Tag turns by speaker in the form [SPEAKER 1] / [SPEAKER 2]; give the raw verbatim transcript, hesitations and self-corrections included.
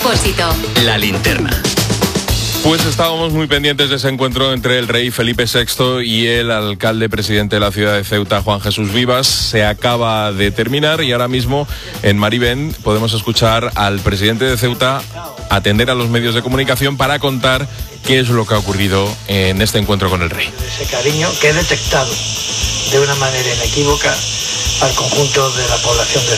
[SPEAKER 1] Expósito.
[SPEAKER 2] La linterna.
[SPEAKER 3] Pues estábamos muy pendientes de ese encuentro entre el rey Felipe sexto y el alcalde presidente de la ciudad de Ceuta, Juan Jesús Vivas. Se acaba de terminar y ahora mismo en Maribén podemos escuchar al presidente de Ceuta atender a los medios de comunicación para contar qué es lo que ha ocurrido en este encuentro con el rey.
[SPEAKER 4] Ese cariño que he detectado de una manera inequívoca al conjunto de la población de